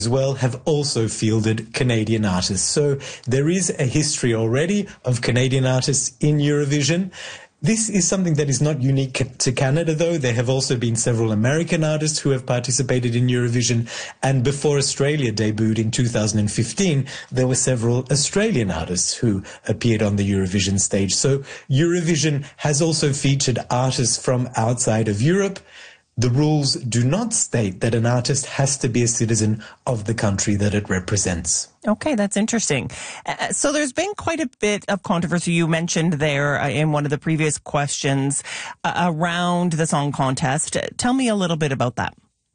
as well have also fielded Canadian artists. So there is a history already of Canadian artists in Eurovision. This is something that is not unique to Canada, though. There have also been several American artists who have participated in Eurovision. And before Australia debuted in 2015, there were several Australian artists who appeared on the Eurovision stage. So Eurovision has also featured artists from outside of Europe. The rules do not state that an artist has to be a citizen of the country that it represents. Okay, that's interesting. So there's been quite a bit of controversy. You mentioned there in one of the previous questions around the song contest. Tell me a little bit about that.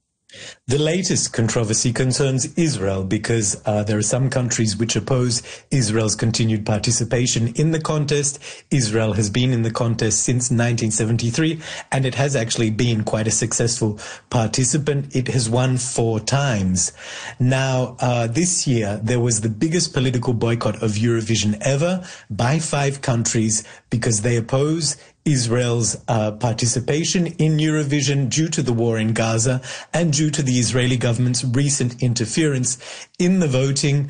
The latest controversy concerns Israel because there are some countries which oppose Israel's continued participation in the contest. Israel has been in the contest since 1973, and it has actually been quite a successful participant. It has won 4 times. Now, this year, there was the biggest political boycott of Eurovision ever by 5 countries because they oppose Israel's participation in Eurovision due to the war in Gaza and due to the Israeli government's recent interference in the voting.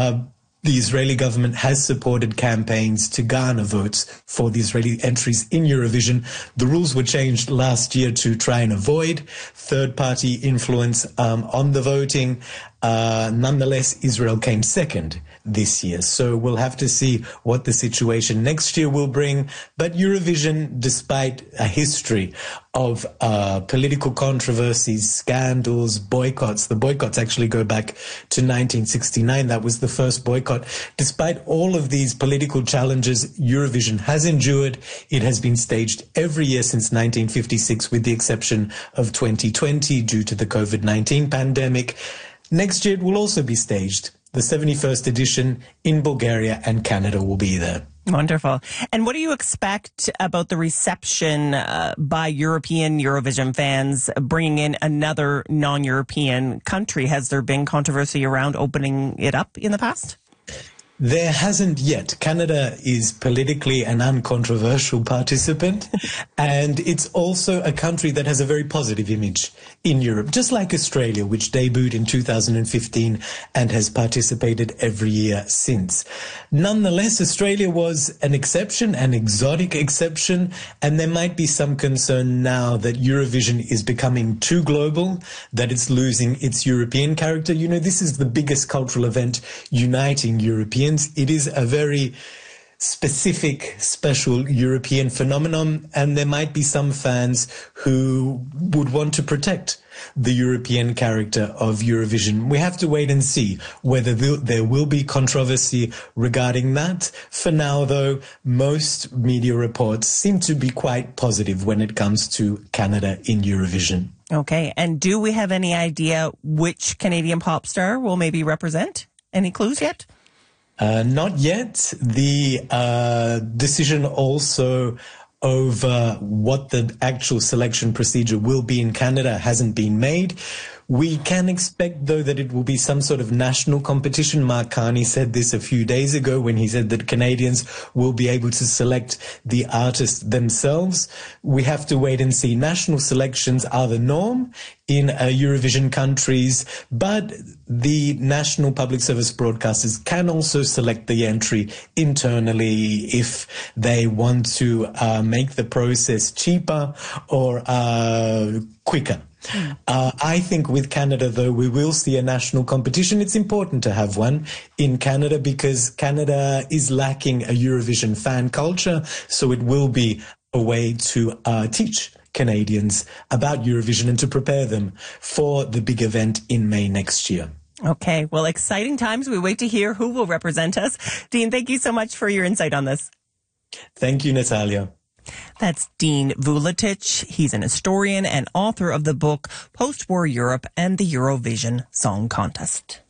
The Israeli government has supported campaigns to garner votes for the Israeli entries in Eurovision. The rules were changed last year to try and avoid third-party influence on the voting. Nonetheless, Israel came second this year. So we'll have to see what the situation next year will bring. But Eurovision, despite a history of political controversies, scandals, boycotts, the boycotts actually go back to 1969. That was the first boycott. Despite all of these political challenges, Eurovision has endured. It has been staged every year since 1956, with the exception of 2020 due to the COVID-19 pandemic. Next year, it will also be staged. The 71st edition in Bulgaria and Canada will be there. Wonderful. And what do you expect about the reception by European Eurovision fans bringing in another non-European country? Has there been controversy around opening it up in the past? There hasn't yet. Canada is politically an uncontroversial participant, and it's also a country that has a very positive image in Europe, just like Australia, which debuted in 2015 and has participated every year since. Nonetheless, Australia was an exception, an exotic exception, and there might be some concern now that Eurovision is becoming too global, that it's losing its European character. You know, this is the biggest cultural event uniting Europeans. It is a very specific, special European phenomenon, and there might be some fans who would want to protect the European character of Eurovision. We have to wait and see whether there will be controversy regarding that. For now, though, most media reports seem to be quite positive when it comes to Canada in Eurovision. Okay, and do we have any idea which Canadian pop star will maybe represent? Any clues yet? Not yet. The decision also over what the actual selection procedure will be in Canada hasn't been made. We can expect, though, that it will be some sort of national competition. Mark Carney said this a few days ago when he said that Canadians will be able to select the artists themselves. We have to wait and see. National selections are the norm in Eurovision countries, but the national public service broadcasters can also select the entry internally if they want to make the process cheaper or quicker. I think with Canada, though, we will see a national competition. It's important to have one in Canada because Canada is lacking a Eurovision fan culture, so it will be a way to teach Canadians about Eurovision and to prepare them for the big event in May next year. Okay, well, exciting times. We wait to hear who will represent us. Dean, thank you so much for your insight on this. Thank you, Natalia. That's Dean Vuletic. He's an historian and author of the book Post-War Europe and the Eurovision Song Contest.